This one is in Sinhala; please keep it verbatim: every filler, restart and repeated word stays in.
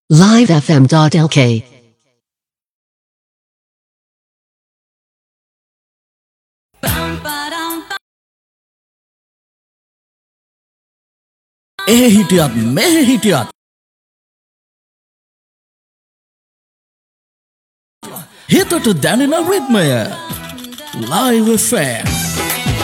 live f m dot l k එහෙ හිටියත් මෙහෙ හිටියත් හිතට දැනෙන රිද්මය live F M